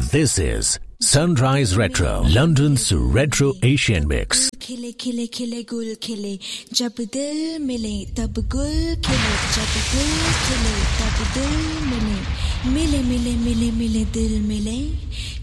This is Sunrise Retro, London's Retro Asian Mix. खिले खिले खिले गुल खिले जब दिल मिले तब गुल खिले जब दिल खिले तब दिल मिले मिले मिले मिले मिले दिल मिले